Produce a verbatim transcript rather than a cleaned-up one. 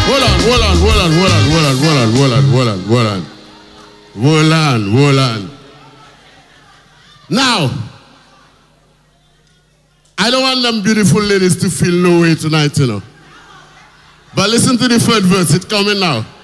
Hold on, hold on, hold on, hold on, hold on, hold on, hold on, hold on, hold on. Hold on, hold on. Now, I don't want them beautiful ladies to feel no way tonight, you know. But listen to the third verse, it's coming now.